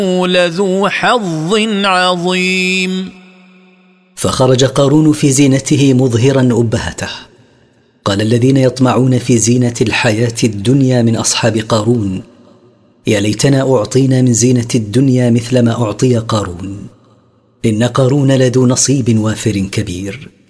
لذو حظ عظيم. فخرج قارون في زينته مظهرا أبهته. قال الذين يطمعون في زينة الحياة الدنيا من أصحاب قارون: يا ليتنا أعطينا من زينة الدنيا مثل ما أعطي قارون، إن قارون لذو نصيب وافر كبير.